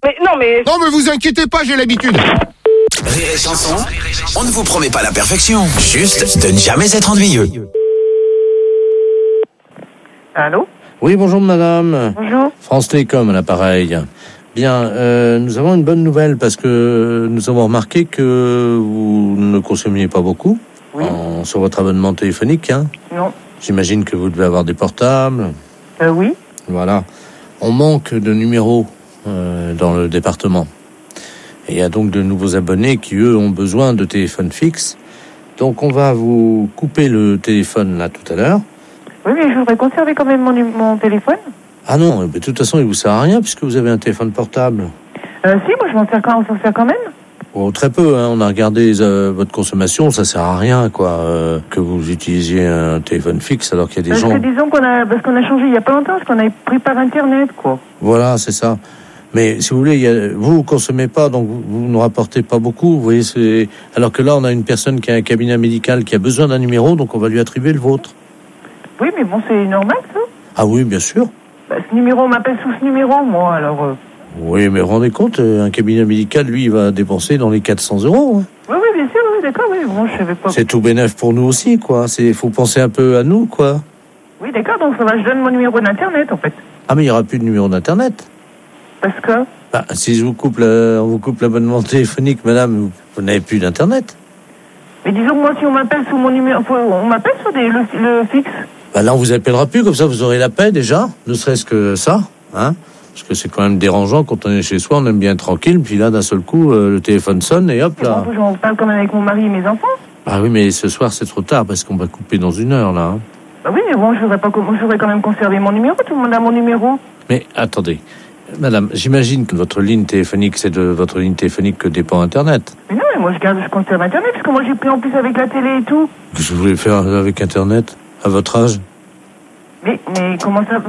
Non, mais vous inquiétez pas, j'ai l'habitude. Rire et Chanson, on ne vous promet pas la perfection, juste de ne jamais être ennuyeux. Allô? Oui, bonjour madame. Bonjour. France Télécom à l'appareil. Bien, nous avons une bonne nouvelle parce que nous avons remarqué que vous ne consommiez pas beaucoup sur votre abonnement téléphonique. Hein. Non. J'imagine que vous devez avoir des portables. Oui. Voilà. On manque de numéros dans le département. Et il y a donc de nouveaux abonnés qui, eux, ont besoin de téléphones fixes. Donc on va vous couper le téléphone là tout à l'heure. Oui, mais je voudrais conserver quand même mon téléphone. Ah non, de toute façon, il vous sert à rien puisque vous avez un téléphone portable. Si, moi je m'en sers quand même. Oh, très peu, hein. On a regardé votre consommation, ça sert à rien, quoi, que vous utilisiez un téléphone fixe alors qu'il y a des gens... Parce que disons parce qu'on a changé il y a pas longtemps, parce qu'on avait pris par Internet, quoi. Voilà, c'est ça. Mais si vous voulez, vous consommez pas, donc vous ne rapportez pas beaucoup, vous voyez, alors que là, on a une personne qui a un cabinet médical qui a besoin d'un numéro, donc on va lui attribuer le vôtre. Oui, mais bon, c'est normal, ça. Ah oui, bien sûr. Ce numéro, on m'appelle sous ce numéro, moi, alors... Oui, mais rendez compte, un cabinet médical, lui, il va dépenser dans les 400 €. Hein. Oui, bien sûr, oui, d'accord, oui, bon, je savais pas. C'est tout bénef pour nous aussi, quoi. Faut penser un peu à nous, quoi. Oui, d'accord, donc ça va, je donne mon numéro d'Internet, en fait. Ah, mais il n'y aura plus de numéro d'Internet. Parce que... Bah, si on vous coupe l'abonnement téléphonique, madame, vous n'avez plus d'Internet. Mais disons que moi, si on m'appelle sous mon numéro... On m'appelle sur le fixe. Bah là, on vous appellera plus, comme ça, vous aurez la paix, déjà. Ne serait-ce que ça, hein. Parce que c'est quand même dérangeant, quand on est chez soi, on aime bien être tranquille, puis là, d'un seul coup, le téléphone sonne, et hop, là. J'en parle quand même avec mon mari et mes enfants. Ah oui, mais ce soir, c'est trop tard, parce qu'on va couper dans 1 heure, là. Hein. Bah oui, mais bon, je voudrais quand même conserver mon numéro, tout le monde a mon numéro. Mais, attendez. Madame, j'imagine que votre ligne téléphonique, c'est de votre ligne téléphonique que dépend Internet. Mais non, mais moi, je conserve Internet, parce que moi, j'ai pris en plus avec la télé et tout. Qu'est-ce que vous voulez faire avec Internet, à votre âge? Mais comment ça...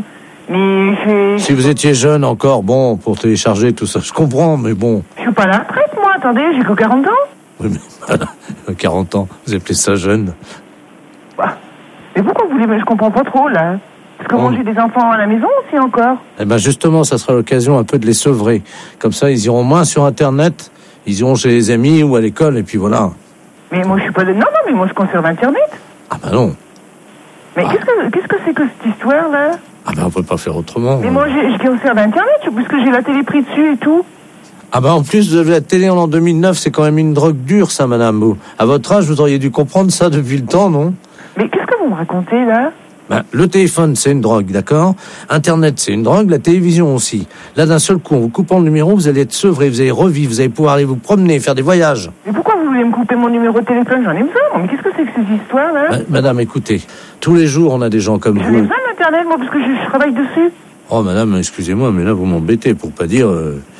Mais si vous étiez jeune encore, bon, pour télécharger tout ça, je comprends, mais bon. Je suis pas à la retraite, moi, attendez, j'ai que 40 ans. Oui, mais voilà, 40 ans, vous appelez ça jeune. Bah, mais pourquoi vous voulez... Mais je comprends pas trop, là. Parce que moi, j'ai des enfants à la maison aussi, encore. Eh ben, justement, ça sera l'occasion un peu de les sevrer. Comme ça, ils iront moins sur Internet, ils iront chez les amis ou à l'école, et puis voilà. Mais moi, je suis pas... Non, mais moi, je conserve Internet. Ah ben non. Mais qu'est-ce que c'est que cette histoire-là? Ah ben on peut pas faire autrement. Mais moi je conserve Internet puisque j'ai la télé prise dessus et tout. Ah ben en plus de la télé en l'an 2009, c'est quand même une drogue dure ça, madame. À votre âge, vous auriez dû comprendre ça depuis le temps, non? Mais qu'est-ce que vous me racontez là? Ben, le téléphone, c'est une drogue, d'accord? Internet, c'est une drogue, la télévision aussi. Là, d'un seul coup, en vous coupant le numéro, vous allez être sevré, vous allez revivre, vous allez pouvoir aller vous promener, faire des voyages. Mais pourquoi vous voulez me couper mon numéro de téléphone? J'en ai besoin. Mais qu'est-ce que c'est que ces histoires-là? Ben, madame, écoutez, tous les jours, on a des gens comme vous. J'en ai besoin d'Internet, moi, parce que je travaille dessus. Oh, madame, excusez-moi, mais là, vous m'embêtez, pour pas dire...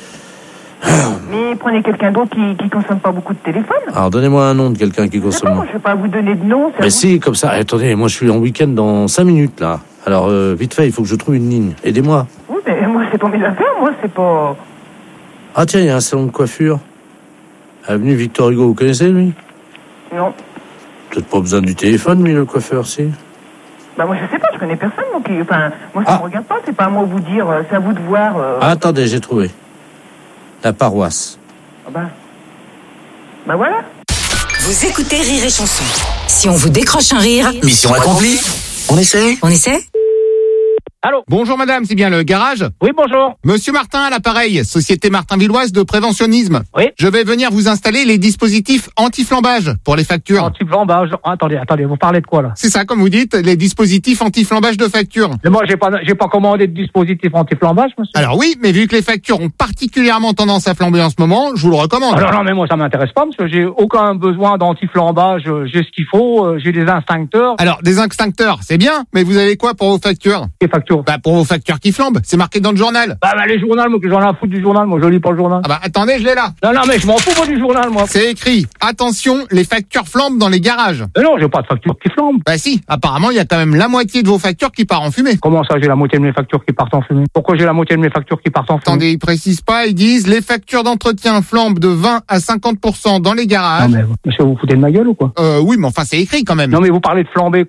Mais prenez quelqu'un d'autre qui consomme pas beaucoup de téléphone. Alors, donnez-moi un nom de quelqu'un qui consomme. Moi, je vais pas vous donner de nom. Mais si, comme ça. Attendez, moi, je suis en week-end dans 5 minutes, là. Alors, vite fait, il faut que je trouve une ligne. Aidez-moi. Oui, mais moi, c'est pas mes affaires, moi, c'est pas... Ah, tiens, il y a un salon de coiffure. Avenue Victor Hugo, vous connaissez, lui? Non. Peut-être pas besoin du téléphone, lui, le coiffeur, si. Bah, moi, je sais pas, je connais personne, moi, Enfin, moi, ça me regarde pas, c'est pas à moi de vous dire, c'est à vous de voir... Ah, attendez, j'ai trouvé. La paroisse. Ah bah voilà. Vous écoutez Rire et Chanson. Si on vous décroche un rire... Mission accomplie. On essaie? Allô? Bonjour madame, c'est bien le garage? Oui, bonjour. Monsieur Martin à l'appareil, Société Martin-Villoise de préventionnisme. Oui. Je vais venir vous installer les dispositifs anti-flambage pour les factures. Anti-flambage. Attendez, vous parlez de quoi là? C'est ça, comme vous dites, les dispositifs anti-flambage de factures. Mais moi, j'ai pas commandé de dispositif anti-flambage, monsieur. Alors oui, mais vu que les factures ont particulièrement tendance à flamber en ce moment, je vous le recommande. Alors non, mais moi, ça m'intéresse pas, monsieur. J'ai aucun besoin d'anti-flambage. J'ai ce qu'il faut. J'ai des extincteurs. Alors, des extincteurs, c'est bien, mais vous avez quoi pour vos factures? Les factures? Bah, pour vos factures qui flambent, c'est marqué dans le journal. Bah, les journaux, moi, que j'en ai à foutre du journal. Moi, je lis pas le journal. Ah bah, attendez, je l'ai là. Non, mais je m'en fous, moi, du journal, moi. C'est écrit, attention, les factures flambent dans les garages. Mais non, j'ai pas de facture qui flambe. Bah si, apparemment, il y a quand même la moitié de vos factures qui part en fumée. Comment ça, j'ai la moitié de mes factures qui partent en fumée? Pourquoi j'ai la moitié de mes factures qui partent en fumée? Attendez, ils précisent pas, ils disent, les factures d'entretien flambent de 20 à 50% dans les garages. Non, mais monsieur, vous foutez de ma gueule ou quoi? Oui, mais enfin, c'est écrit quand même. Non, mais vous parlez de flamber, quoi?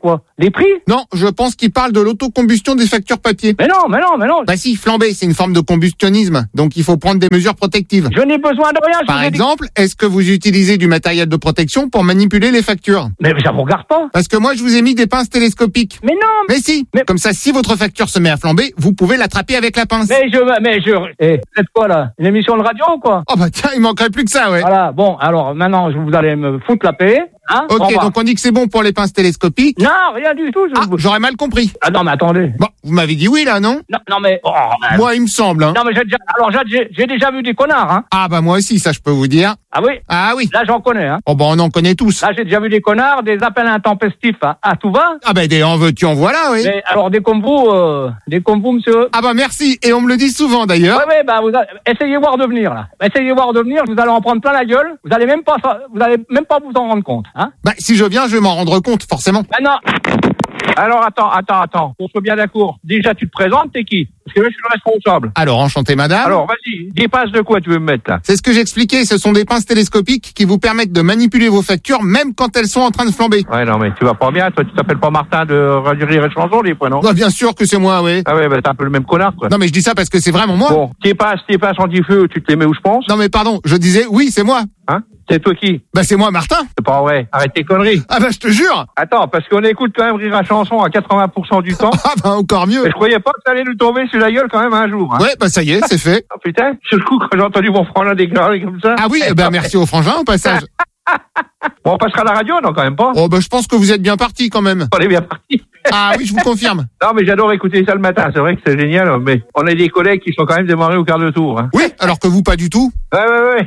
Des prix? Non, je pense qu'il parle de l'autocombustion des factures papier. Mais non. Bah si, flamber, c'est une forme de combustionnisme, donc il faut prendre des mesures protectives. Je n'ai besoin de rien. Par exemple, est-ce que vous utilisez du matériel de protection pour manipuler les factures? Mais ça vous regarde pas. Parce que moi, je vous ai mis des pinces télescopiques. Mais non. Mais si. Mais- Comme ça, si votre facture se met à flamber, vous pouvez l'attraper avec la pince. C'est quoi là? Une émission de radio ou quoi? Oh bah tiens, il manquerait plus que ça, ouais. Voilà. Bon, alors maintenant, vous allez me foutre la paix. Hein? Au Ok, revoir. donc on dit que c'est bon pour les pinces télescopiques. Non, rien du tout. Ah, j'aurais mal compris. Ah non, mais attendez. Bon, vous m'avez dit oui là, non? Non, mais. Moi, il me semble, hein. Non, mais j'ai déjà vu des connards, hein. Ah bah moi aussi, ça je peux vous dire. Ah oui? Ah oui. Là, j'en connais, hein. Oh bah on en connaît tous. Là, j'ai déjà vu des connards, des appels intempestifs à tout va. Ah bah des en veux-tu, en voilà, oui. Mais alors, des comme vous, monsieur. Ah bah merci, et on me le dit souvent d'ailleurs. Ouais, bah, essayez voir de venir, là. Essayez voir de venir, vous allez en prendre plein la gueule. Vous allez même pas vous en rendre compte, hein. Bah si je viens, je vais m'en rendre compte, forcément. Ah non. Alors, attends. On soit bien d'accord. Déjà, tu te présentes, t'es qui? Parce que là, je suis le responsable. Alors, enchanté madame. Alors, vas-y. Des pinces de quoi tu veux me mettre, là? C'est ce que j'expliquais, ce sont des pinces télescopiques qui vous permettent de manipuler vos factures même quand elles sont en train de flamber. Ouais, non, mais tu vas pas bien. Toi, tu t'appelles pas Martin de Radio Rire et Chanson, des fois, non? Bah bien sûr que c'est moi, oui. Ah ouais, bah, t'es un peu le même connard, quoi. Non mais je dis ça parce que c'est vraiment moi. Bon, tes pinces anti-feu, tu te les mets où je pense? Non mais pardon, je disais oui, c'est moi. Hein? C'est toi qui? Bah c'est moi Martin. C'est pas vrai. Arrête tes conneries. Ah bah je te jure. Attends, parce qu'on écoute quand même Rire à Chanson à 80% du temps. Ah bah encore mieux. Et je croyais pas que ça allait nous tomber sur la gueule quand même un jour, hein. Ouais, bah ça y est, c'est fait. Oh putain, sur le coup, quand j'ai entendu mon frangin déclarer comme ça. Ah oui, bah merci au frangin au passage. Bon, on passera à la radio, non, quand même pas? Oh bah je pense que vous êtes bien parti quand même. On est bien parti. Ah oui, je vous confirme. Non, mais j'adore écouter ça le matin. C'est vrai que c'est génial, mais on a des collègues qui sont quand même démarrés au quart de tour, hein. Oui, alors que vous pas du tout. Ouais.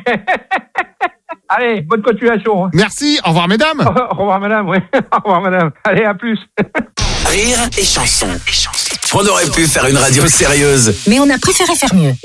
Allez, bonne continuation, hein. Merci, au revoir mesdames. Au revoir, madame, oui. Au revoir, madame. Allez, à plus. Rire et chanson. On aurait pu faire une radio sérieuse. Mais on a préféré faire mieux.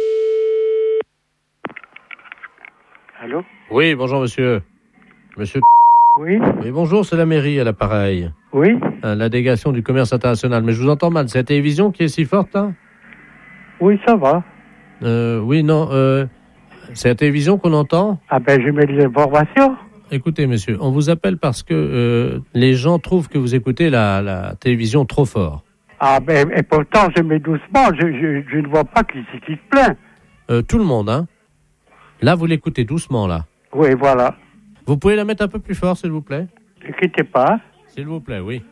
Allô? Oui, bonjour monsieur. Monsieur. Oui? Oui, bonjour, c'est la mairie à l'appareil. Oui? La délégation du commerce international. Mais je vous entends mal. C'est la télévision qui est si forte, là? Oui, ça va. Oui, non. C'est la télévision qu'on entend? Ah ben, je mets des informations. Écoutez, monsieur, on vous appelle parce que les gens trouvent que vous écoutez la télévision trop fort. Ah ben, et pourtant, je mets doucement. Je ne vois pas qui c'est qui se plaint. Tout le monde, hein? Là, vous l'écoutez doucement, là. Oui, voilà. Vous pouvez la mettre un peu plus fort, s'il vous plaît? Ne quittez pas. S'il vous plaît, oui.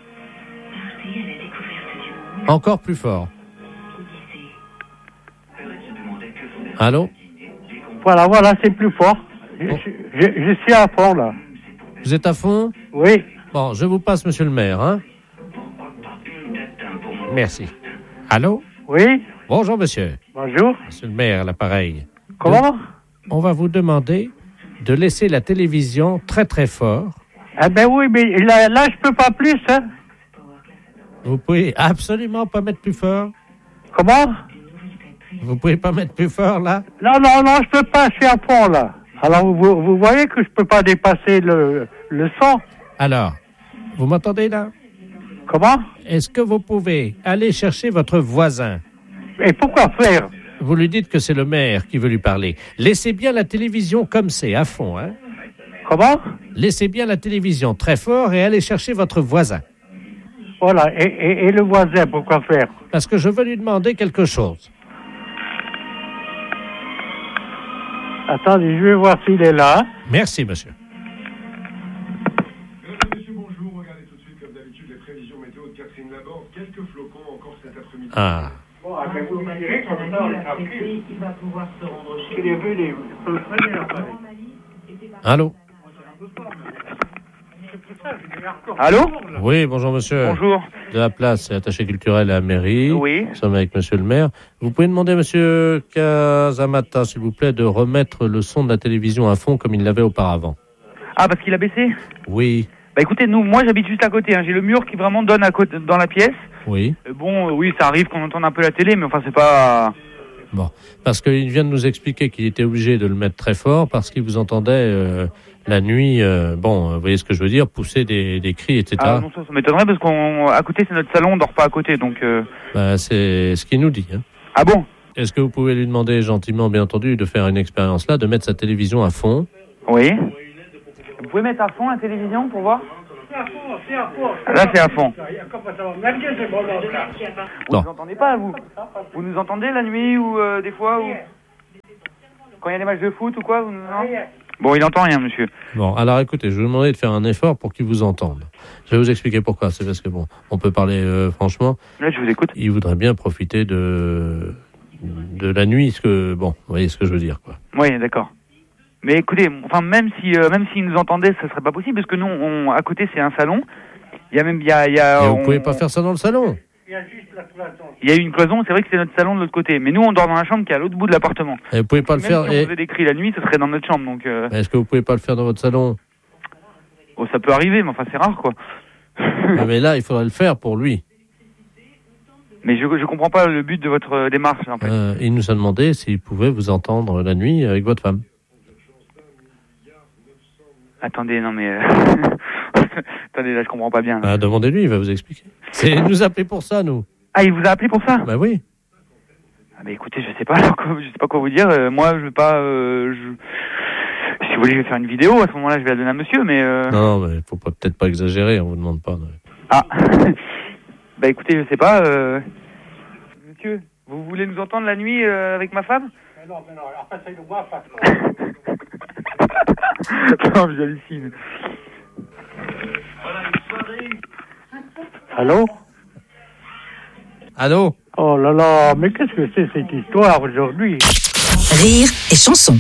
Encore plus fort. Allô? Voilà, c'est plus fort. Bon. Je suis à fond, là. Vous êtes à fond? Oui. Bon, je vous passe, monsieur le maire, hein? Merci. Allô? Oui? Bonjour, monsieur. Bonjour. Monsieur le maire, à l'appareil. Comment? On va vous demander de laisser la télévision très, très fort. Ah ben oui, mais là je peux pas plus, hein. Vous pouvez absolument pas mettre plus fort. Comment? Vous pouvez pas mettre plus fort, là? Non, je peux pas, je suis à fond, là. Alors, vous voyez que je peux pas dépasser le son. Alors, vous m'entendez, là? Comment? Est-ce que vous pouvez aller chercher votre voisin? Et pourquoi faire? Vous lui dites que c'est le maire qui veut lui parler. Laissez bien la télévision comme c'est, à fond, hein? Comment? Laissez bien la télévision très fort et allez chercher votre voisin. Voilà, et le voisin, pourquoi faire? Parce que je veux lui demander quelque chose. Attendez, je vais voir s'il est là. Merci, monsieur. Monsieur, bonjour. Regardez tout de suite, comme d'habitude, les prévisions météo de Catherine Laborde. Quelques flocons encore cet après-midi. Ah. Bon, vous me direz qu'en temps, on est tranquille. Il va pouvoir se rendre chez lui. Allô? Allô? Oui, bonjour, monsieur. Bonjour. De la place, c'est attaché culturel à la mairie. Oui. Nous sommes avec monsieur le maire. Vous pouvez demander à monsieur Kazamata, s'il vous plaît, de remettre le son de la télévision à fond comme il l'avait auparavant. Ah, parce qu'il a baissé? Oui. Bah écoutez, moi j'habite juste à côté, hein. J'ai le mur qui vraiment donne à côté, dans la pièce. Oui. Oui, ça arrive qu'on entende un peu la télé, mais enfin c'est pas... Bon. Parce qu'il vient de nous expliquer qu'il était obligé de le mettre très fort parce qu'il vous entendait la nuit, vous voyez ce que je veux dire, pousser des cris, etc. Ah non, ça m'étonnerait parce qu'à côté c'est notre salon, on dort pas à côté, donc... C'est ce qu'il nous dit, hein. Ah bon? Est-ce que vous pouvez lui demander gentiment, bien entendu, de faire une expérience là, de mettre sa télévision à fond? Oui. Vous pouvez mettre à fond la télévision pour voir? Là, c'est à fond. Vous Non. nous entendez pas, vous? Vous nous entendez la nuit ou des fois ou... Quand il y a des matchs de foot ou quoi vous... Non. Bon, il entend rien, monsieur. Bon, alors écoutez, je vais vous demander de faire un effort pour qu'il vous entende. Je vais vous expliquer pourquoi. C'est parce que, bon, on peut parler franchement. Là, je vous écoute. Il voudrait bien profiter de la nuit, vous voyez ce que je veux dire, quoi. Oui, d'accord. Mais écoutez, enfin, même s'il nous entendait, ça serait pas possible, parce que nous, à côté, c'est un salon. Il y a même, Et vous pouvez pas faire ça dans le salon. Il y a une cloison, c'est vrai que c'est notre salon de l'autre côté. Mais nous, on dort dans la chambre qui est à l'autre bout de l'appartement. Et vous pouvez pas le Même faire. si on faisait des cris la nuit, ce serait dans notre chambre, donc... Est-ce que vous pouvez pas le faire dans votre salon? Oh, ça peut arriver, mais enfin, c'est rare, quoi. Mais là, il faudrait le faire pour lui. Mais je comprends pas le but de votre démarche, en fait. Il nous a demandé s'il pouvait vous entendre la nuit avec votre femme. Attendez, non mais... Attendez, là, je comprends pas bien. Bah, demandez-lui, il va vous expliquer. Il nous a appelé pour ça, nous. Ah, il vous a appelé pour ça? Bah oui. Ah, mais écoutez, je sais pas quoi vous dire. Moi, je vais pas... Si vous voulez, je vais faire une vidéo. À ce moment-là, je vais la donner à monsieur, mais... Non, mais faut peut-être pas exagérer, on vous demande pas. Ah. Bah écoutez, je sais pas. Monsieur, vous voulez nous entendre la nuit avec ma femme? Non, alors passez le moi, Non, j'hallucine. Allô? Allô? Oh là là, mais qu'est-ce que c'est cette histoire aujourd'hui? Rire et chanson.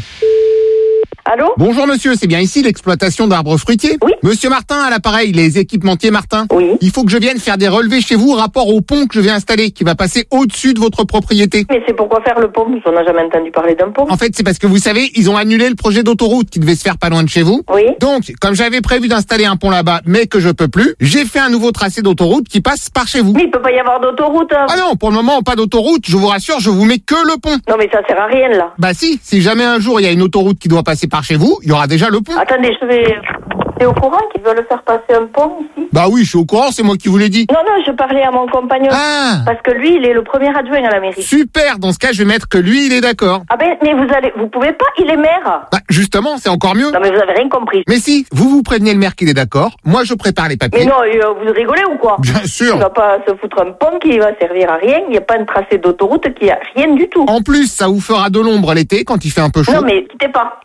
Allô? Bonjour monsieur, c'est bien ici l'exploitation d'arbres fruitiers? Oui. Monsieur Martin à l'appareil, les équipementiers Martin. Oui. Il faut que je vienne faire des relevés chez vous rapport au pont que je vais installer, qui va passer au-dessus de votre propriété. Mais c'est pourquoi faire le pont? On n'a jamais entendu parler d'un pont. En fait, c'est parce que vous savez, ils ont annulé le projet d'autoroute qui devait se faire pas loin de chez vous. Oui. Donc, comme j'avais prévu d'installer un pont là-bas, mais que je peux plus, j'ai fait un nouveau tracé d'autoroute qui passe par chez vous. Mais il peut pas y avoir d'autoroute. Hein. Ah non, pour le moment, pas d'autoroute, je vous rassure, je vous mets que le pont. Non mais ça sert à rien là. Bah si jamais un jour il y a une autoroute qui doit passer par chez vous, il y aura déjà le pont. Attendez, je vais... T'es au courant qu'ils veulent faire passer un pont ici? Bah oui, je suis au courant, c'est moi qui vous l'ai dit. Non, je parlais à mon compagnon. Ah, Parce que lui, il est le premier adjoint à la mairie. super, dans ce cas, je vais mettre que lui, il est d'accord. Ah ben, mais vous pouvez pas, il est maire. Bah justement, c'est encore mieux. Non mais vous avez rien compris. Mais si, vous prévenez le maire qu'il est d'accord, moi je prépare les Mais papiers. non, vous rigolez ou quoi? Bien sûr. Il va pas se foutre un pont qui va servir à rien, il n'y a pas de tracé d'autoroute qui a rien du tout. En plus, ça vous fera de l'ombre l'été quand il fait un peu chaud. Non mais quittez pas.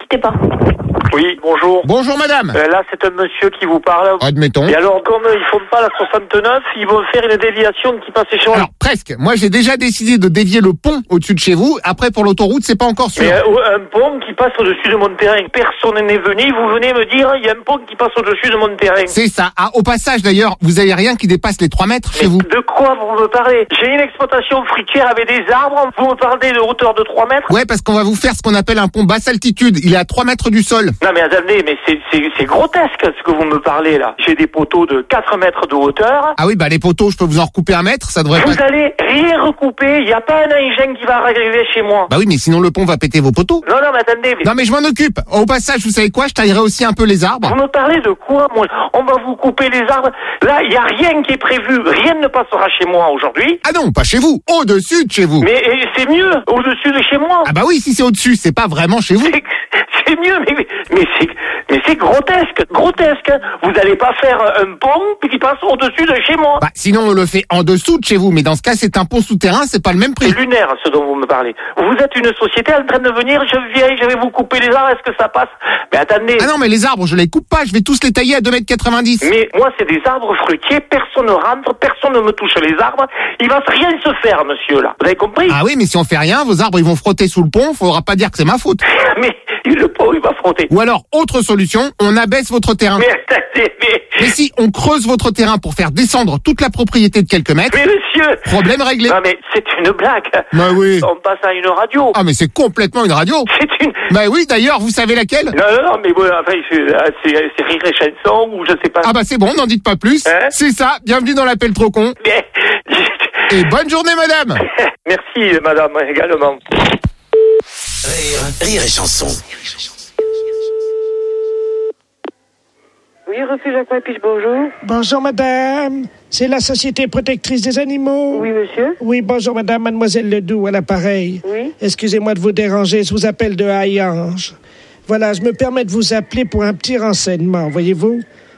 Oui, bonjour. Bonjour madame. Là, c'est un monsieur qui vous parle. Admettons. Et alors, comme ils font pas la 69, ils vont faire une déviation qui passe chez moi. Alors presque. Moi j'ai déjà décidé de dévier le pont au-dessus de chez vous. Après pour l'autoroute, c'est pas encore sûr. Mais un pont qui passe au-dessus de mon terrain. Personne n'est venu. Vous venez me dire, il y a un pont qui passe au-dessus de mon terrain. C'est ça. Ah, au passage d'ailleurs, vous avez rien qui dépasse les 3 mètres chez vous. De quoi vous me parlez? J'ai une exploitation fruitière avec des arbres. Vous me parlez de hauteur de 3 mètres? Ouais, parce qu'on va vous faire ce qu'on appelle un pont basse altitude. Il est à 3 mètres du sol. Non mais attendez, mais c'est grotesque ce que vous me parlez là. J'ai des poteaux de 4 mètres de hauteur. Ah oui, bah les poteaux, je peux vous en recouper 1 mètre, ça devrait Vous pas... allez rien recouper, il n'y a pas un engin qui va arriver chez moi. Bah oui, mais sinon le pont va péter vos poteaux. Non, mais attendez. Non mais je m'en occupe. Au passage, vous savez quoi? Je taillerai aussi un peu les arbres. Vous me parlez de quoi, moi? On va vous couper les arbres. Là, il n'y a rien qui est prévu. Rien ne passera chez moi aujourd'hui. Ah non, pas chez vous. Au-dessus de chez vous. Mais c'est mieux, au-dessus de chez moi. Ah bah oui, si c'est au-dessus, c'est pas vraiment chez vous. C'est mieux, mais c'est grotesque. Vous n'allez pas faire un pont qui passe au-dessus de chez moi. Bah sinon on le fait en dessous de chez vous, mais dans ce cas c'est un pont souterrain, c'est pas le même prix. C'est lunaire ce dont vous me parlez. Vous êtes une société en train de venir, je vais vous couper les arbres, est-ce que ça passe? Mais attendez. Ah non mais les arbres je les coupe pas, je vais tous les tailler à 2,90 m. Mais moi c'est des arbres fruitiers, personne ne rentre, personne ne me touche les arbres, il va rien se faire monsieur là, vous avez compris? Ah oui mais si on fait rien, vos arbres ils vont frotter sous le pont, faudra pas dire que c'est ma faute. Mais le pont il va frotter. Ou alors autre solution, on abaisse votre terrain. Mais attendez, mais si on creuse votre terrain pour faire descendre toute la propriété de quelques mètres. Mais monsieur. Problème réglé. Non mais c'est une blague. Bah oui. On passe à une radio. Ah mais c'est complètement une radio. C'est une. Bah oui d'ailleurs vous savez laquelle? Non mais bon enfin c'est Rire et Chanson ou je sais pas. Ah bah c'est bon, n'en dites pas plus. Hein? C'est ça, bienvenue dans l'appel trop con. Mais... Et bonne journée madame. Merci madame également. Rire et Chanson. Oui, refuge Aquapiche, bonjour. Bonjour madame, c'est la Société protectrice des animaux. Oui, monsieur. Oui, bonjour madame, mademoiselle Ledoux à l'appareil. Oui. Excusez-moi de vous déranger, je vous appelle de Hayange. Voilà, je me permets de vous appeler pour un petit renseignement, voyez-vous.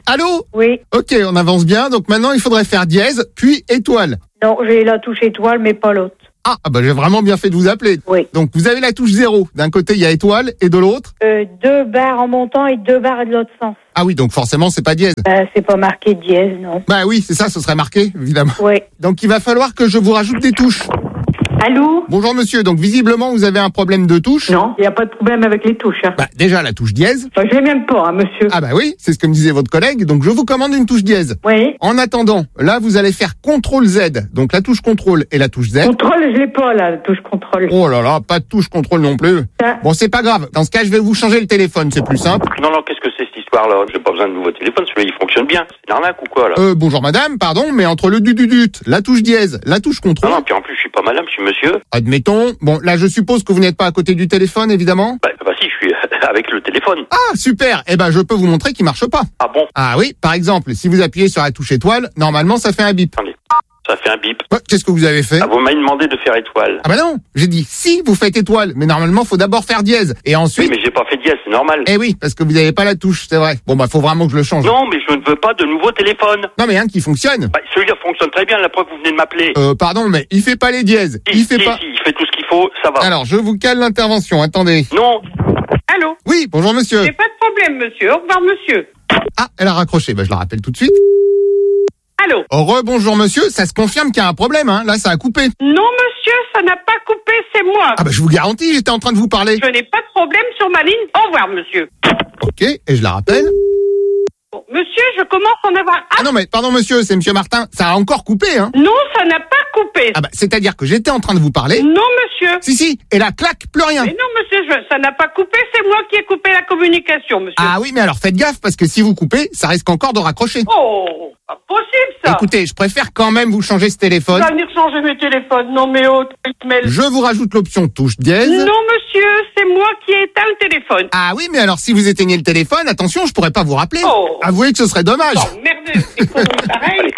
Allô? Oui. Ok, on avance bien. Donc maintenant, il faudrait faire dièse, puis étoile. Non, j'ai la touche étoile, mais pas l'autre. Ah, bah j'ai vraiment bien fait de vous appeler. Oui. Donc vous avez la touche 0. D'un côté, il y a étoile, et de l'autre? 2 barres en montant et 2 barres de l'autre sens. Ah oui, donc forcément, c'est pas dièse. C'est pas marqué dièse, non. Bah oui, c'est ça, ce serait marqué, évidemment. Oui. Donc il va falloir que je vous rajoute des touches. Allô? Bonjour monsieur, donc visiblement vous avez un problème de touche. Non, il n'y a pas de problème avec les touches. Hein. Bah déjà la touche dièse. Je l'ai même pas, hein, monsieur. Ah bah oui, c'est ce que me disait votre collègue, donc je vous commande une touche dièse. Oui. En attendant, là vous allez faire CTRL Z, donc la touche contrôle et la touche Z. Contrôle, je l'ai pas là, la touche contrôle. Oh là là, pas de touche contrôle non plus. Ça. Bon c'est pas grave, dans ce cas je vais vous changer le téléphone, c'est plus simple. Non, qu'est-ce que c'est cette histoire-là? J'ai pas besoin de nouveau téléphone, celui-là il fonctionne bien. C'est une arnaque ou quoi là? Bonjour madame, pardon, mais entre le dut, la touche dièse, la touche contrôle... Non, puis en plus je suis pas madame, je suis monsieur. Admettons. Bon, là je suppose que vous n'êtes pas à côté du téléphone, évidemment. Bah si, je suis avec le téléphone. Ah, super. Eh ben, je peux vous montrer qu'il marche pas. Ah bon? Ah oui, par exemple, si vous appuyez sur la touche étoile, normalement, ça fait un bip. Attendez, ça fait un bip. Qu'est-ce que vous avez fait? Ah, vous m'avez demandé de faire étoile. Ah bah non, j'ai dit si vous faites étoile, mais normalement, faut d'abord faire dièse. Et ensuite... Oui, mais j'ai pas fait dièse, c'est normal. Eh oui, parce que vous n'avez pas la touche, c'est vrai. Bon bah, faut vraiment que je le change. Non, mais je ne veux pas de nouveau téléphone. Non, mais un qui fonctionne. Bah, celui-là fonctionne très bien, la preuve vous venez de m'appeler. Pardon, mais il fait pas les dièses. Il fait pas... Si, il fait tout ce qu'il faut, ça va. Alors, je vous cale l'intervention, attendez. Non. Allô? Oui, bonjour monsieur. J'ai pas de problème, monsieur. Au revoir, monsieur. Ah, elle a raccroché, bah je la rappelle tout de suite. Allô? Rebonjour monsieur, ça se confirme qu'il y a un problème, hein. Là, ça a coupé. Non, monsieur, ça n'a pas coupé, c'est moi. Ah bah je vous garantis, j'étais en train de vous parler. Je n'ai pas de problème sur ma ligne. Au revoir, monsieur. Ok, et je la rappelle. Bon, monsieur, je commence à en avoir... Ah non mais pardon monsieur, c'est monsieur Martin, ça a encore coupé hein. Non, ça n'a pas coupé. Ah bah c'est-à-dire que j'étais en train de vous parler. Non, monsieur. Si, et là clac, plus rien. Mais non, monsieur, ça n'a pas coupé, c'est moi qui ai coupé la communication, monsieur. Ah oui, mais alors faites gaffe parce que si vous coupez, ça risque encore de raccrocher. Oh, pas possible ça. Écoutez, je préfère quand même vous changer ce téléphone. Je vais venir changer mes téléphones. Non mais oh, je vous rajoute l'option touche dièse. Non, monsieur, c'est moi qui ai éteint le téléphone. Ah oui, mais alors si vous éteignez le téléphone, attention, je pourrais pas vous rappeler. Oh. Avouez que ce serait dommage. Oh, merde, c'est pareil.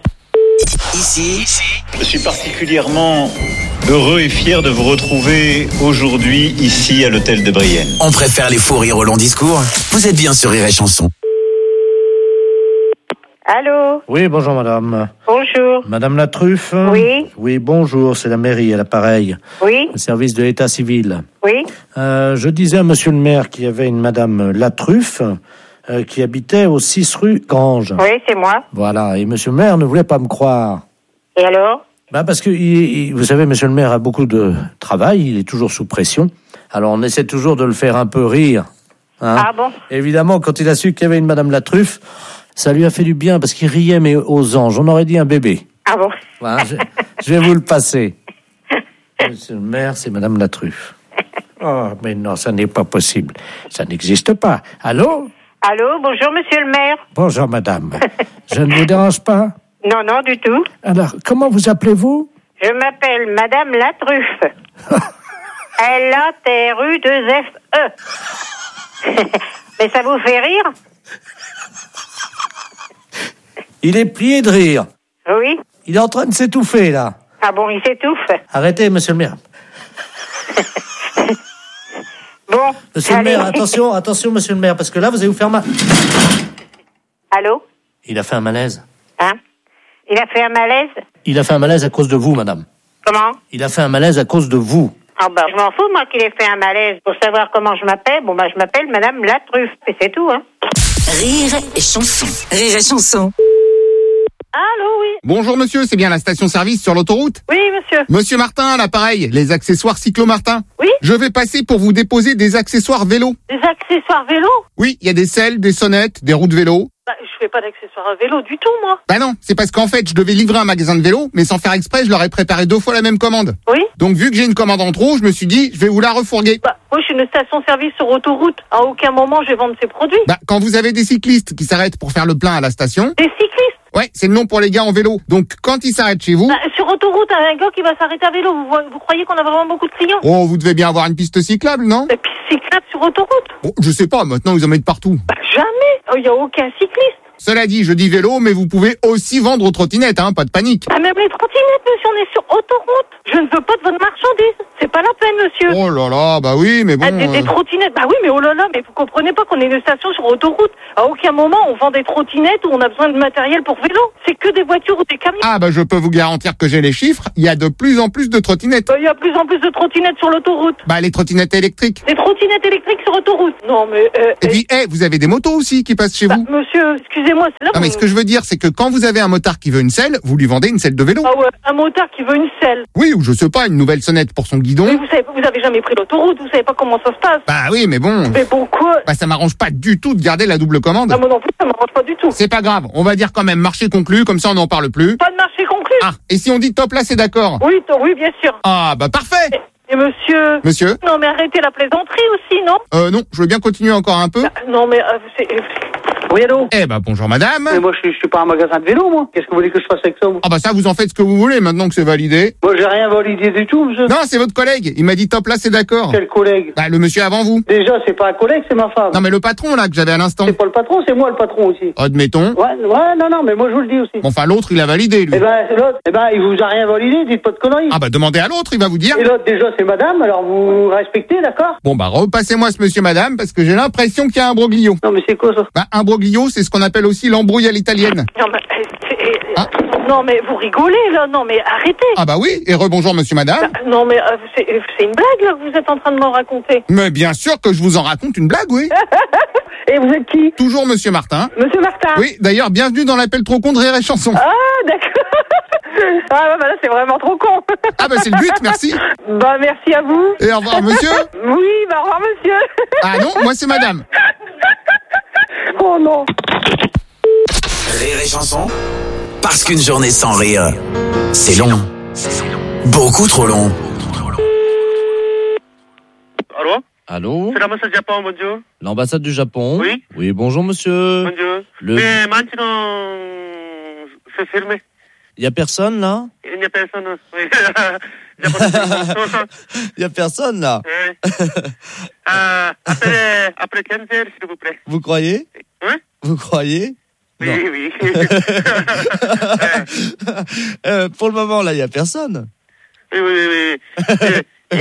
Ici, je suis particulièrement heureux et fier de vous retrouver aujourd'hui ici à l'hôtel de Brienne. on préfère les faux rires au long discours. Vous êtes bien sur Rire et Chanson. Allô? Oui, bonjour madame. Bonjour. Madame Latruffe? Oui. Oui, bonjour, c'est la mairie à l'appareil. Oui. Le service de l'état civil. Oui. Je disais à monsieur le maire qu'il y avait une madame Latruffe qui habitait au 6 rue Grange. Oui, c'est moi. Voilà, et monsieur le maire ne voulait pas me croire. Et alors? Parce que, vous savez, monsieur le maire a beaucoup de travail, il est toujours sous pression. Alors on essaie toujours de le faire un peu rire. Hein. Ah bon? Évidemment, quand il a su qu'il y avait une madame Latruffe, ça lui a fait du bien parce qu'il riait, mais aux anges. On aurait dit un bébé. Ah bon? Voilà, je vais vous le passer. Monsieur le maire, c'est madame Latruffe. Oh, mais non, ça n'est pas possible. Ça n'existe pas. Allô? Allô, bonjour monsieur le maire. Bonjour madame. Je ne vous dérange pas? Non, non, du tout. Alors, comment vous appelez-vous? Je m'appelle Madame Latruffe. L-A-T-R-U-2-F-E. Mais ça vous fait rire? Il est plié de rire. Oui. Il est en train de s'étouffer, là. Ah bon, il s'étouffe. Arrêtez, monsieur le maire. Bon, Monsieur allez. le maire, attention, monsieur le maire, parce que là, vous allez vous faire mal. Allô? Il a fait un malaise. Hein? Il a fait un malaise? Il a fait un malaise à cause de vous, madame. Comment? Il a fait un malaise à cause de vous. Ah bah, je m'en fous, moi, qu'il ait fait un malaise. Pour savoir comment je m'appelle, bon bah, je m'appelle Madame Latruffe. Et c'est tout, hein. Rire et chanson. Rire et chanson. Allô, oui. Bonjour monsieur, c'est bien la station-service sur l'autoroute? Oui, monsieur. Monsieur Martin, à l'appareil, les accessoires Cyclo Martin. Oui. Je vais passer pour vous déposer des accessoires vélo. Des accessoires vélo? Oui, il y a des selles, des sonnettes, des roues de vélo. Bah, je fais pas d'accessoires à vélo du tout, moi. Bah non, c'est parce qu'en fait, je devais livrer un magasin de vélo, mais sans faire exprès, je leur ai préparé 2 fois la même commande. Oui. Donc vu que j'ai une commande en trop, je me suis dit, je vais vous la refourguer. Bah, moi, je suis une station-service sur autoroute. À aucun moment, je vais vendre ces produits. Bah, quand vous avez des cyclistes qui s'arrêtent pour faire le plein à la station. Des cyclistes? Ouais, c'est le nom pour les gars en vélo. Donc, quand ils s'arrêtent chez vous... Bah, sur autoroute, un gars qui va s'arrêter à vélo, vous croyez qu'on a vraiment beaucoup de clients? Oh, vous devez bien avoir une piste cyclable, non? Des pistes cyclables sur autoroute? Oh, je sais pas, maintenant ils en mettent partout. Bah, jamais. Il y a aucun cycliste. Cela dit, je dis vélo, mais vous pouvez aussi vendre aux trottinettes, hein, pas de panique. Ah, même les trottinettes, monsieur, on est sur autoroute. Je ne veux pas de votre marchandise. C'est pas la peine, monsieur. Oh là là, bah oui, mais bon... Ah, des trottinettes, bah oui, mais oh là là, mais vous comprenez pas qu'on est une station sur autoroute. À aucun moment, on vend des trottinettes où on a besoin de matériel pour vélo. C'est que des voitures ou des camions. Ah bah je peux vous garantir que j'ai les chiffres, il y a de plus en plus de trottinettes. Il y a de plus en plus de trottinettes sur l'autoroute. Bah les trottinettes électriques. Des trottinettes électriques sur autoroute. Non mais... Et puis, vous avez des motos aussi qui passent chez vous. Monsieur, excusez-moi, c'est là... Non mais ce que je veux dire, c'est que quand vous avez un motard qui veut une selle, vous lui vendez une selle de vélo. Ah ouais, un motard qui veut une selle. Oui, ou je sais pas, une nouvelle sonnette pour son guidon. Mais vous avez jamais pris l'autoroute, vous savez pas comment ça se passe. Bah oui, mais bon... Mais pourquoi? Bah ça m'arrange pas du tout de garder la double commande. Ah, moi non plus, ça m'arrange pas du tout. C'est pas grave, on va dire quand même marché conclu, comme ça on n'en parle plus. Pas de marché conclu. Ah, et si on dit top là, c'est d'accord? Oui, bien sûr. Ah bah parfait. Et monsieur... Monsieur? Non mais arrêtez la plaisanterie aussi, non? Non, je veux bien continuer encore un peu. Bah, non mais c'est... Oui, allô? Eh bah bonjour madame. Mais moi je suis pas un magasin de vélo, moi. Qu'est-ce que vous voulez que je fasse avec ça, moi? Ah bah ça, vous en faites ce que vous voulez maintenant que c'est validé. Moi j'ai rien validé du tout, monsieur. Non, c'est votre collègue. Il m'a dit top là, c'est d'accord. Quel collègue? Bah le monsieur avant vous. Déjà, c'est pas un collègue, c'est ma femme. Non mais le patron là que j'avais à l'instant. C'est pas le patron, c'est moi le patron aussi. Admettons. Ouais, non, mais moi je vous le dis aussi. Bon, enfin l'autre il a validé lui. Eh ben, l'autre, il vous a rien validé, dites pas de conneries. Ah bah demandez à l'autre, il va vous dire. Et l'autre déjà c'est madame, alors vous respectez, d'accord? Bon bah repassez-moi ce monsieur madame parce que j'ai l'impression qu'il y a un broglio. Non mais c'est quoi ça? Bah un broglio, c'est ce qu'on appelle aussi l'embrouille à l'italienne. Non mais... Non mais vous rigolez là, non mais arrêtez. Ah bah oui, et rebonjour monsieur madame. Bah, non mais c'est une blague là que vous êtes en train de m'en raconter. Mais bien sûr que je vous en raconte une blague, oui. Et vous êtes qui? Toujours monsieur Martin. Monsieur Martin? Oui, d'ailleurs, bienvenue dans l'appel trop con de Rire et Chanson. Ah d'accord. Ah bah là c'est vraiment trop con. Ah bah c'est le but, merci. Bah merci à vous. Et au revoir monsieur. Oui, bah au revoir monsieur. Ah non, moi c'est madame. Oh non. Rire et Chanson, parce qu'une journée sans rire, c'est long. Beaucoup trop long. Allô? Allô? C'est l'ambassade du Japon, bonjour. L'ambassade du Japon? Oui. Oui, bonjour monsieur. Bonjour. Le... Mais maintenant, c'est fermé. Il y a personne là? Il n'y a personne, oui. Il y a personne là? Oui. Après 15 heures, s'il vous plaît. Vous croyez? Hein? Vous croyez? Oui, non. Oui. Pour le moment, là, il n'y a personne. Oui. Il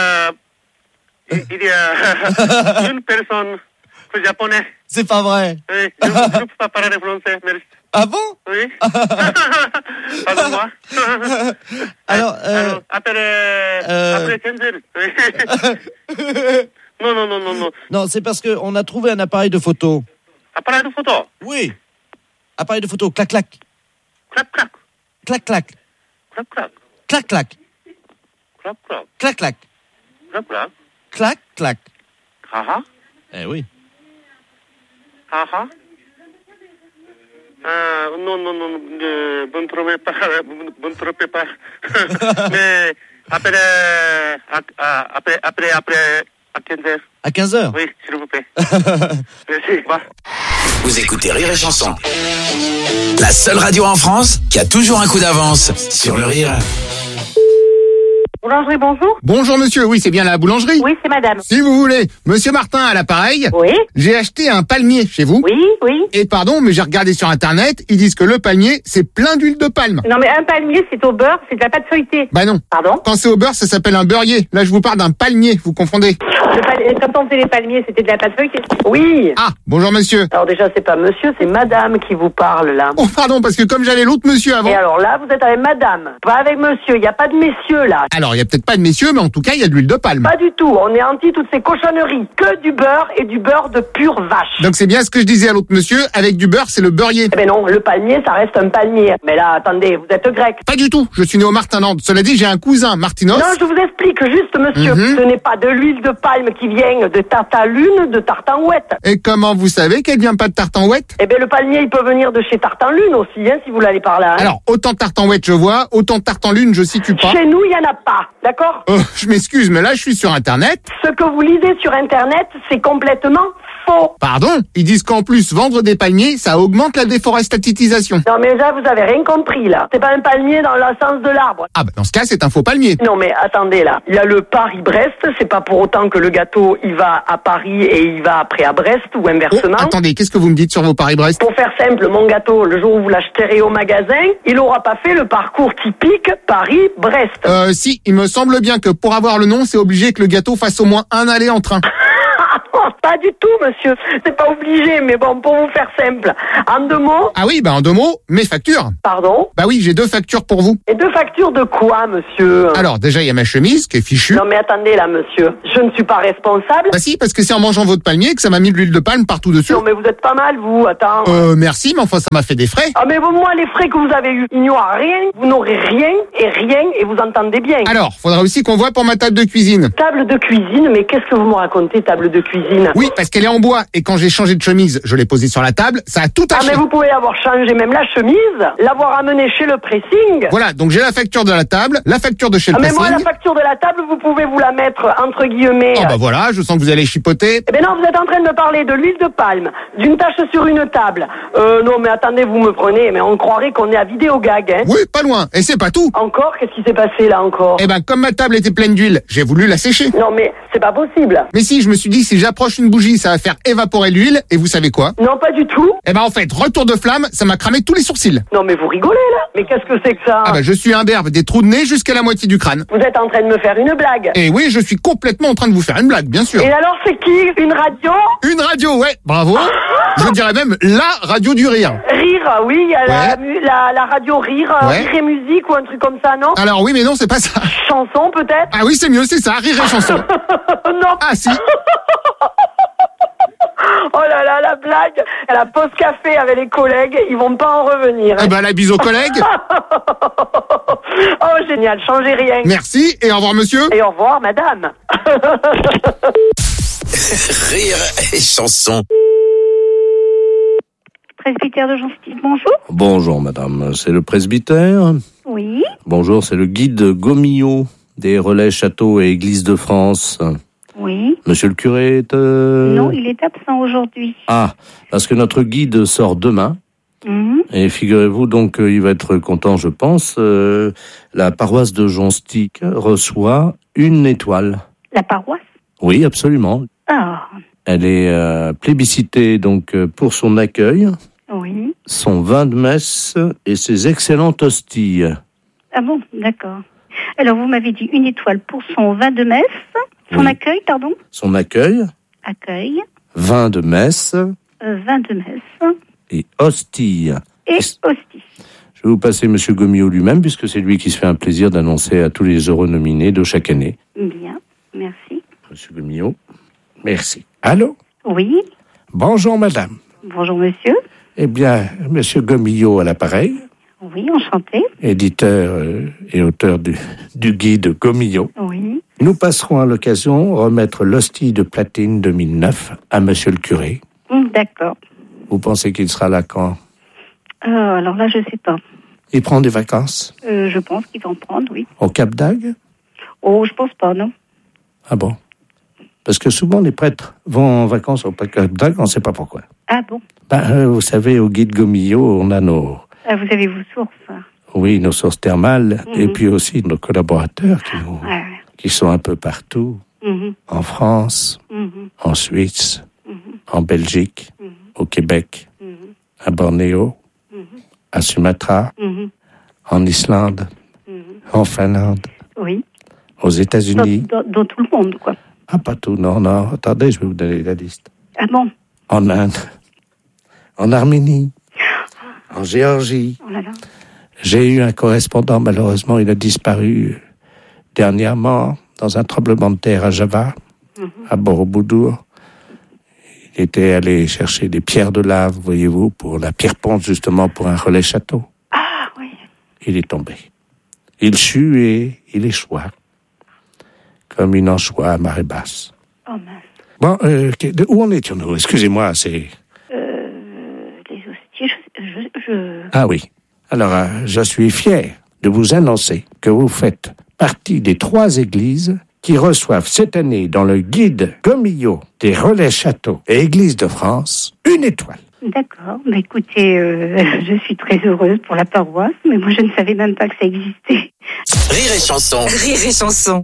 y a une personne japonaise. C'est pas vrai. Oui, je ne peux pas parler français, merci. Ah bon? Oui. Pardon-moi. Alors, après 15 heures. Non. Non, c'est parce qu'on a trouvé un appareil de photo. Appareil de photo? Oui. Appareil de photo, clac. Clac. Clac. Clac. Ah. Eh oui. Ah. Non, vous ne trompez pas. Mais après, à 15 heures. À 15 heures? Oui, s'il vous plaît. Merci. Vous écoutez Rire et Chanson, la seule radio en France qui a toujours un coup d'avance sur le rire. Boulangerie, bonjour. Bonjour monsieur, oui, c'est bien la boulangerie? Oui, c'est madame. Si vous voulez, monsieur Martin à l'appareil. Oui. J'ai acheté un palmier chez vous. Oui. Et pardon, mais j'ai regardé sur internet, ils disent que le palmier, c'est plein d'huile de palme. Non mais un palmier, c'est au beurre, c'est de la pâte feuilletée. Bah non. Pardon? Quand c'est au beurre, ça s'appelle un beurrier. Là, je vous parle d'un palmier, vous confondez. Quand on faisait les palmiers, c'était de la pâte feuilletée. Oui. Ah, bonjour monsieur. Alors déjà, c'est pas monsieur, c'est madame qui vous parle, là. Oh pardon, parce que comme j'allais l'autre monsieur avant... Et alors là, vous êtes avec madame, pas avec monsieur, il n'y a pas de messieurs, là. Alors, il y a peut-être pas de messieurs, mais en tout cas, il y a de l'huile de palme. Pas du tout, on est anti toutes ces cochonneries. Que du beurre et du beurre de pure vache. Donc c'est bien ce que je disais à l'autre monsieur, avec du beurre, c'est le beurrier. Eh ben non, le palmier, ça reste un palmier. Mais là, attendez, vous êtes grec. Pas du tout, je suis né au Martin-Land. Cela dit, j'ai un cousin, Martinos. Non, je vous explique juste, monsieur. Ce n'est pas de l'huile de palme qui vient de Tartanlune, de Tartanouette. Et comment vous savez qu'elle vient pas de Tartanouette? Eh ben le palmier, il peut venir de chez Tartanlune aussi, hein, si vous l'allez par là. Hein. Alors, autant Tartanouette je vois, autant Tartanlune je situe pas. Chez nous, il y en a pas, d'accord? Je m'excuse, mais là, je suis sur Internet. Ce que vous lisez sur Internet, c'est complètement faux. Pardon? Ils disent qu'en plus, vendre des palmiers, ça augmente la déforestatisation. Non, mais là, vous avez rien compris, là. C'est pas un palmier dans le sens de l'arbre. Ah bah dans ce cas, c'est un faux palmier. Non, mais attendez, là. Il y a le Paris-Brest. C'est pas pour autant que le gâteau, il va à Paris et il va après à Brest ou inversement. Oh, attendez, qu'est-ce que vous me dites sur vos Paris-Brest? Pour faire simple, mon gâteau, le jour où vous l'achèterez au magasin, il aura pas fait le parcours typique Paris-Brest. Si, il me semble bien que pour avoir le nom, c'est obligé que le gâteau fasse au moins un aller en train. Pas du tout, monsieur. C'est pas obligé, mais bon, pour vous faire simple. En 2 mots. Ah oui, en 2 mots, mes factures. Pardon? Bah oui, j'ai 2 factures pour vous. Et 2 factures de quoi, monsieur? Alors, déjà, il y a ma chemise qui est fichue. Non, mais attendez, là, monsieur. Je ne suis pas responsable. Bah si, parce que c'est en mangeant votre palmier que ça m'a mis de l'huile de palme partout dessus. Non, mais vous êtes pas mal, vous. Attends. Merci, mais enfin, ça m'a fait des frais. Ah, mais moi, les frais que vous avez eus, il n'y aura rien. Vous n'aurez rien, et vous entendez bien. Alors, faudra aussi qu'on voit pour ma table de cuisine. Table de cuisine? Mais qu'est-ce que vous me racontez, table de cuisine? Oui, parce qu'elle est en bois, et quand j'ai changé de chemise, je l'ai posée sur la table, ça a tout taché. Ah, mais vous pouvez avoir changé même la chemise, l'avoir amenée chez le pressing. Voilà, donc j'ai la facture de la table, la facture de chez le pressing. Mais moi, la facture de la table, vous pouvez vous la mettre entre guillemets. Oh bah voilà, je sens que vous allez chipoter. Eh ben non, vous êtes en train de me parler de l'huile de palme, d'une tache sur une table. Non, mais attendez, vous me prenez, mais on croirait qu'on est à Vidéogag, hein. Oui, pas loin, et c'est pas tout. Encore? Qu'est-ce qui s'est passé là encore? Eh ben, comme ma table était pleine d'huile, j'ai voulu la sécher. Non, mais c'est pas possible. Mais si, je me suis dit, si j'approche une bougie, ça va faire évaporer l'huile, et vous savez quoi? Non, pas du tout. Eh ben, en fait, retour de flamme, ça m'a cramé tous les sourcils. Non, mais vous rigolez, là. Mais qu'est-ce que c'est que ça? Ah ben, je suis imberbe des trous de nez jusqu'à la moitié du crâne. Vous êtes en train de me faire une blague. Et oui, je suis complètement en train de vous faire une blague, bien sûr. Et alors, c'est qui? Une radio? Une radio, ouais, bravo. Je dirais même la radio du rire. Rire, oui, il y a la radio Rire, Rire et musique ou un truc comme ça, non? Alors oui, mais non, c'est pas ça. Chanson, peut-être? Ah oui, c'est mieux, c'est ça, Rire et chanson. Non. Ah si. Oh là là, la blague. À la pause café avec les collègues, ils vont pas en revenir. Eh ben, la bise aux collègues. Oh, génial, changez rien. Merci, et au revoir, monsieur. Et au revoir, madame. Rire et chanson. Presbytère de Gentil, bonjour. Bonjour, madame. C'est le presbytère? Oui. Bonjour, c'est le guide Gomillot des relais châteaux et églises de France. Oui. Monsieur le curé est... Non, il est absent aujourd'hui. Ah, parce que notre guide sort demain. Et figurez-vous donc qu'il va être content, je pense. La paroisse de Jonstic reçoit une étoile. La paroisse? Oui, absolument. Ah. Elle est plébiscitée donc pour son accueil, Oui. son vin de messe et ses excellentes hosties. Ah bon, d'accord. Alors, vous m'avez dit une étoile pour son vin de messe. Son accueil, pardon? Son accueil, Accueil, vin de messe vin de messe et hostie. et hostie. Je vais vous passer Monsieur Gomillot lui-même, puisque c'est lui qui se fait un plaisir d'annoncer à tous les heureux nominés de chaque année. Bien, merci. Monsieur Gomillot, merci. Allô? Oui. Bonjour, madame. Bonjour, monsieur. Eh bien, Monsieur Gomillot à l'appareil, Oui, enchanté. éditeur et auteur du guide Gomillot. Oui. Nous passerons à l'occasion remettre l'hostie de platine 2009 à Monsieur le curé. D'accord. Vous pensez qu'il sera là quand? Alors là, je sais pas. Il prend des vacances? Je pense qu'il va en prendre, oui. Au Cap d'Agde? Oh, je pense pas, non. Ah bon? Parce que souvent les prêtres vont en vacances au Cap d'Agde, on ne sait pas pourquoi. Ah bon? Vous savez, au guide Gomillot, on a nos... Ah, vous avez vos sources. Oui, nos sources thermales, et puis aussi nos collaborateurs qui sont un peu partout, en France, en Suisse, en Belgique, au Québec, à Bornéo, à Sumatra, en Islande, en Finlande, Oui. aux États-Unis. Dans tout le monde, quoi. Ah, pas tout, non, non. Attendez, je vais vous donner la liste. Ah bon? En Inde, en Arménie, en Géorgie. Oh là là. J'ai eu un correspondant, malheureusement, il a disparu dernièrement dans un tremblement de terre à Java, à Borobudur. Il était allé chercher des pierres de lave, voyez-vous, pour la pierre-ponce, justement, pour un relais château. Ah oui. Il est tombé. Il sut et il échoua, comme une anchois à marée basse. Oh mince. Bon, où en étions-nous? Excusez-moi, c'est... Les hosties, je... Ah oui. Alors, je suis fier de vous annoncer que vous faites partie des 3 églises qui reçoivent cette année dans le guide Gomillot des relais châteaux et églises de France une étoile. D'accord. Bah, écoutez, je suis très heureuse pour la paroisse, mais moi je ne savais même pas que ça existait. Rire et chanson. Rire et chanson.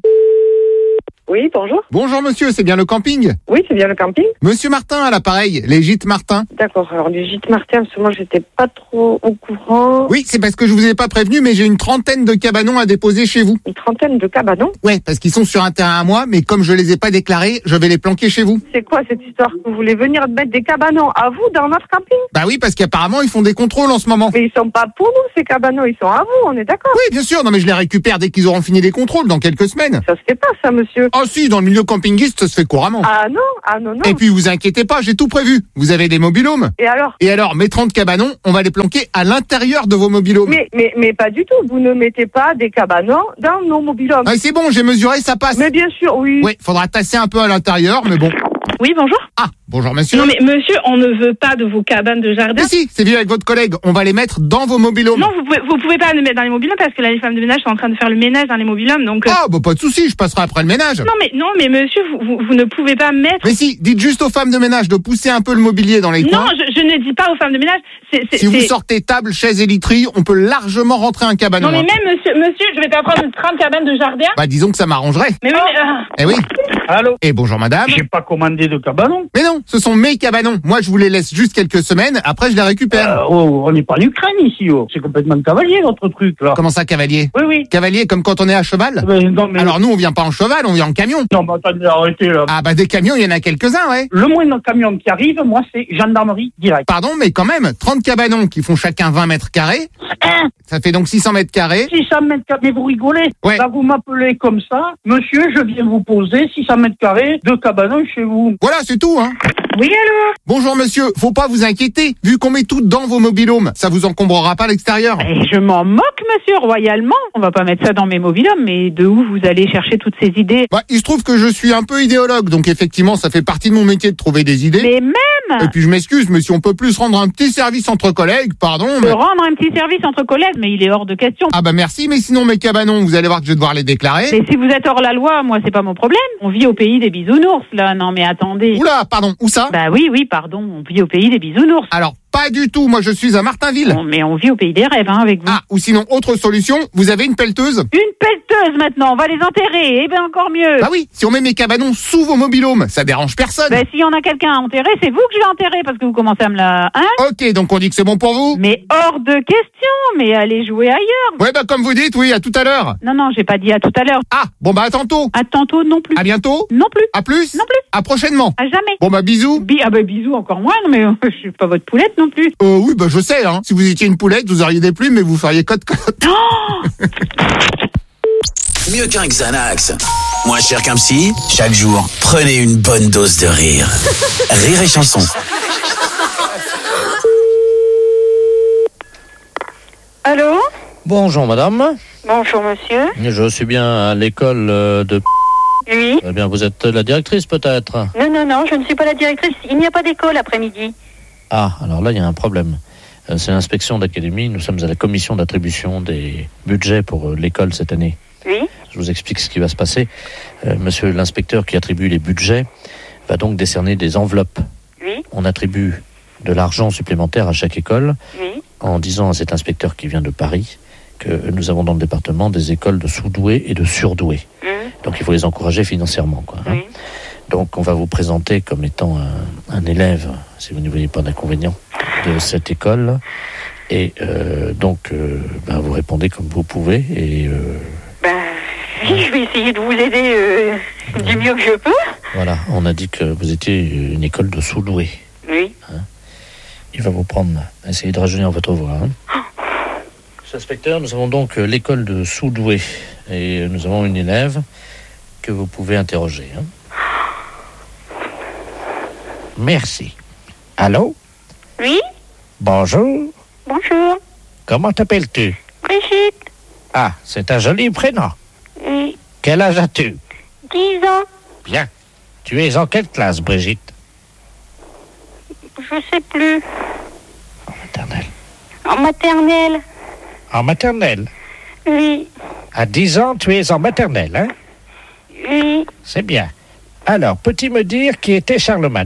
Oui, bonjour. Bonjour monsieur, c'est bien le camping? Oui, c'est bien le camping. Monsieur Martin à l'appareil, les gîtes Martin. D'accord, alors les gîtes Martin, en ce moment, j'étais pas trop au courant. Oui, c'est parce que je vous ai pas prévenu, mais j'ai une trentaine de cabanons à déposer chez vous. Une trentaine de cabanons? Ouais, parce qu'ils sont sur un terrain à moi, mais comme je les ai pas déclarés, je vais les planquer chez vous. C'est quoi cette histoire? Vous voulez venir mettre des cabanons à vous dans notre camping? Bah oui, parce qu'apparemment ils font des contrôles en ce moment. Mais ils sont pas pour nous, ces cabanons, ils sont à vous, on est d'accord? Oui, bien sûr, non mais je les récupère dès qu'ils auront fini les contrôles, dans quelques semaines. Ça se fait pas, ça, monsieur. Oh si, dans le milieu campingiste, ça se fait couramment. Ah non. Et puis vous inquiétez pas, j'ai tout prévu. Vous avez des mobilhomes. Et alors, mes 30 cabanons, on va les planquer à l'intérieur de vos mobilhomes. Mais pas du tout, vous ne mettez pas des cabanons dans nos mobilhomes. Ah, c'est bon, j'ai mesuré, ça passe. Mais bien sûr, oui. Oui, faudra tasser un peu à l'intérieur, mais bon. Oui, bonjour. Ah, bonjour monsieur. Non mais monsieur, on ne veut pas de vos cabanes de jardin. Mais si, c'est vu avec votre collègue, on va les mettre dans vos mobilhomes. Non, vous pouvez pas les mettre dans les mobilhomes parce que là les femmes de ménage sont en train de faire le ménage dans les mobilhomes, donc. Ah bah pas de souci, je passerai après le ménage. Non mais monsieur, vous ne pouvez pas mettre. Mais si, dites juste aux femmes de ménage de pousser un peu le mobilier dans les coins. Non, je ne dis pas aux femmes de ménage. Si vous sortez table, chaise et literie, on peut largement rentrer un cabanon. Non mais même monsieur, je vais pas prendre 30 cabanes de jardin. Bah disons que ça m'arrangerait. Mais oui. Eh oui. Allô. Et bonjour madame. J'ai pas commandé de cabanon. Mais non, ce sont mes cabanons. Moi, je vous les laisse juste quelques semaines. Après, je les récupère. On n'est pas en Ukraine ici. C'est complètement cavalier votre truc là. Comment ça, cavalier? Oui. Cavalier comme quand on est à cheval? Non, mais... Alors nous, on vient pas en cheval, on vient en camion. Non, mais attendez, arrêtez là. Ah bah des camions, il y en a quelques-uns, ouais. Le moindre camion qui arrive, moi, c'est gendarmerie direct. Pardon, mais quand même, 30 cabanons qui font chacun 20 mètres carrés. Ça fait donc 600 mètres carrés. 600 mètres carrés, mais vous rigolez. Ouais. Là, vous m'appelez comme ça. Monsieur, je viens vous poser 600 mètres carrés de cabanon chez vous. Voilà, c'est tout, hein. Oui, allô? Bonjour monsieur, faut pas vous inquiéter, vu qu'on met tout dans vos mobilhomes, ça vous encombrera pas l'extérieur. Je m'en moque, monsieur, royalement. On va pas mettre ça dans mes mobilhomes, mais de où vous allez chercher toutes ces idées? Bah, il se trouve que je suis un peu idéologue, donc effectivement, ça fait partie de mon métier de trouver des idées. Mais même! Et puis je m'excuse, mais si on peut plus se rendre un petit service entre collègues, pardon, mais... Rendre un petit service entre collègues, mais il est hors de question. Ah bah merci, mais sinon mes cabanons, vous allez voir que je vais devoir les déclarer. Mais si vous êtes hors la loi, moi, c'est pas mon problème. On vit au pays des bisounours, là. Non, mais attendez. Oula, pardon, où ça? Bah oui, pardon, on vit au pays des bisounours. Alors, pas du tout, moi je suis à Martinville. Bon, mais on vit au pays des rêves, hein, avec vous. Ah, ou sinon, autre solution, vous avez une pelleteuse? Une pelleteuse, maintenant, on va les enterrer, eh ben encore mieux. Bah oui, si on met mes cabanons sous vos mobilhomes, ça dérange personne. Bah s'il y en a quelqu'un à enterrer, c'est vous que je vais enterrer, parce que vous commencez à me la... Hein? Ok, donc on dit que c'est bon pour vous? Mais hors de question, mais allez jouer ailleurs. Ouais, bah comme vous dites, oui, à tout à l'heure. Non, j'ai pas dit à tout à l'heure. Ah, bon bah à tantôt. À tantôt non plus. À bientôt? Non plus. À plus? Non plus. À prochainement. À jamais. Bon bah bisous. Ah bah bisous encore moins, mais je suis pas votre poulette non plus. Oui, bah je sais, hein. Si vous étiez une poulette, vous auriez des plumes, mais vous feriez cote-cote. Oh Mieux qu'un Xanax. Moins cher qu'un psy, chaque jour, prenez une bonne dose de rire. Rire et chanson. Allô? Bonjour madame. Bonjour monsieur. Je suis bien à l'école de... Oui. Eh bien, vous êtes la directrice peut-être? Non, je ne suis pas la directrice. Il n'y a pas d'école après-midi. Ah, alors là, il y a un problème. C'est l'inspection d'académie. Nous sommes à la commission d'attribution des budgets pour l'école cette année. Oui. Je vous explique ce qui va se passer. Monsieur l'inspecteur qui attribue les budgets va donc décerner des enveloppes. Oui. On attribue de l'argent supplémentaire à chaque école en disant à cet inspecteur qui vient de Paris que nous avons dans le département des écoles de sous-doués et de surdoués. Donc il faut les encourager financièrement, quoi. Hein. Donc on va vous présenter comme étant un élève, si vous ne voyez pas d'inconvénient, de cette école. Et vous répondez comme vous pouvez. Et oui, je vais essayer de vous aider du mieux que je peux. Voilà, on a dit que vous étiez une école de sous-doués. Oui. Hein. Il va vous prendre, essayer de rajeunir votre voix. Hein. Monsieur l'inspecteur, nous avons donc l'école de sous-doués. Et nous avons une élève que vous pouvez interroger. Hein. Merci. Allô? Oui? Bonjour. Bonjour. Comment t'appelles-tu? Brigitte. Ah, c'est un joli prénom. Oui. Quel âge as-tu? 10 ans. Bien. Tu es en quelle classe, Brigitte? Je sais plus. En maternelle. En maternelle. En maternelle? Oui. À 10 ans, tu es en maternelle, hein? Oui. C'est bien. Alors, peux-tu me dire qui était Charlemagne?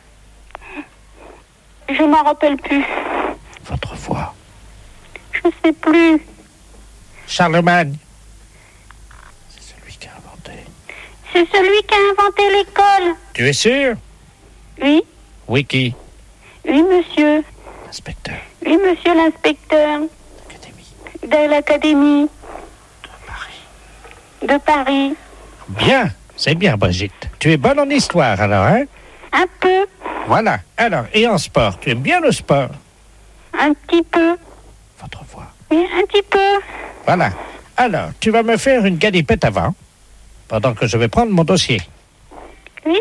Je m'en rappelle plus. Votre voix. Je sais plus. Charlemagne. C'est celui qui a inventé l'école. Tu es sûr? Oui. Oui, qui? Oui, monsieur. L'inspecteur. Oui, monsieur l'inspecteur. De l'académie. De Paris. Bien, c'est bien, Brigitte. Tu es bonne en histoire, alors, hein? Un peu. Voilà. Alors, et en sport? Tu aimes bien le sport? Un petit peu. Votre voix. Oui, un petit peu. Voilà. Alors, tu vas me faire une galipette avant, pendant que je vais prendre mon dossier. Oui.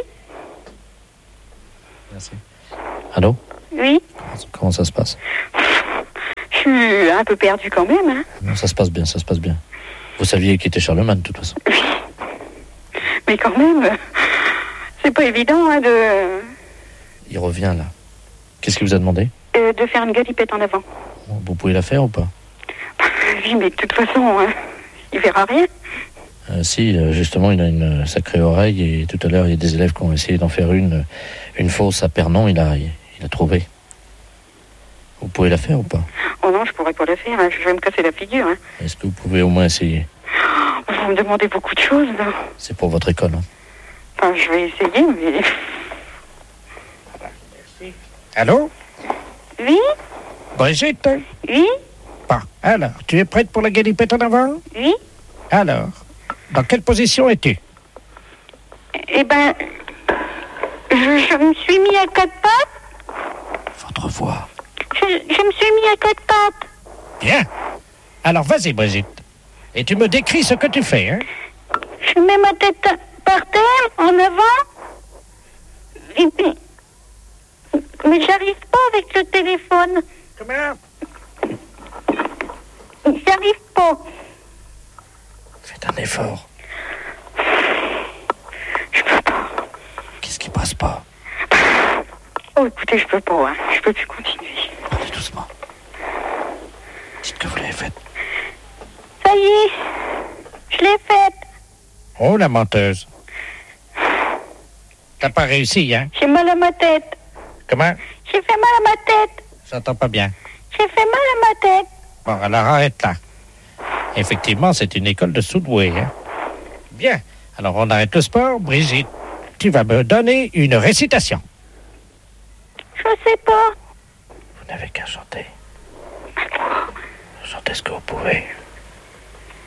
Merci. Allô? Oui. Comment ça se passe? Je suis un peu perdue quand même, hein. Non, ça se passe bien, ça se passe bien. Vous saviez qui était Charlemagne, de toute façon. Mais quand même, c'est pas évident, hein, Il revient, là. Qu'est-ce qu'il vous a demandé? de faire une galipette en avant. Vous pouvez la faire ou pas? Oui, mais de toute façon, il verra rien. Si, justement, il a une sacrée oreille et tout à l'heure, il y a des élèves qui ont essayé d'en faire une fausse à Pernon, il a trouvé. Vous pouvez la faire ou pas? Oh non, je pourrais pas la faire, hein. Je vais me casser la figure. Hein. Est-ce que vous pouvez au moins essayer? Vous me demandez beaucoup de choses, là. C'est pour votre école, hein. Enfin, je vais essayer, mais... Allô? Oui? Brigitte? Oui? Bon, alors, tu es prête pour la galipette en avant? Oui? Alors, dans quelle position es-tu? Eh ben, je me suis mis à quatre pattes. Votre voix. Je me suis mis à quatre pattes. Bien. Alors, vas-y, Brigitte. Et tu me décris ce que tu fais, hein? Je mets ma tête par terre, en avant. Et puis... Mais j'arrive pas avec le téléphone. Comment? J'arrive pas. Faites un effort. Je peux pas. Qu'est-ce qui passe pas? Oh, écoutez, je peux pas, hein. Je peux plus continuer. Parlez doucement. Dites que vous l'avez faite. Ça y est, je l'ai faite. Oh, la menteuse. T'as pas réussi, hein? J'ai mal à ma tête. Comment? J'ai fait mal à ma tête. J'entends pas bien. J'ai fait mal à ma tête. Bon, alors arrête là. Effectivement, c'est une école de soudoués, hein? Bien. Alors, on arrête le sport. Brigitte, tu vas me donner une récitation. Je sais pas. Vous n'avez qu'à chanter. Chantez ce que vous pouvez.